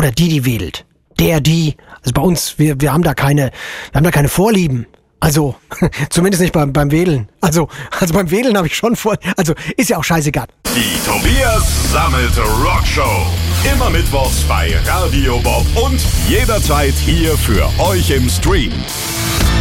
Oder die wählt. Die. Also bei uns, wir haben da keine Vorlieben. Also, zumindest nicht beim Wählen. Also beim Wählen habe ich schon also ist ja auch scheißegal. Die Tobias Sammelte Rockshow. Immer mittwochs bei Radio Bob und jederzeit hier für euch im Stream.